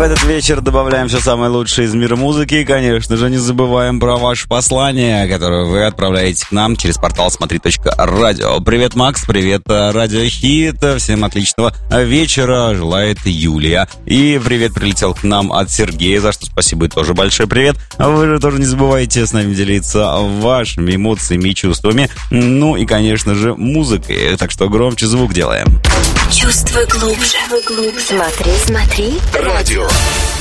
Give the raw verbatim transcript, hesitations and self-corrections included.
в этот вечер добавляем все самое лучшее из мира музыки. И, конечно же, не забываем про ваше послание, которое вы отправляете к нам через портал смотри точка радио. Привет, Макс, привет, Радио Хит. Всем отличного вечера желает Юлия. И привет прилетел к нам от Сергея, за что спасибо и тоже большой привет. Вы же тоже не забывайте с нами делиться вашими эмоциями и чувствами. Ну и, конечно же, музыкой. Так что громче звук делаем. Чувствуй глубже. Смотри, смотри. Радио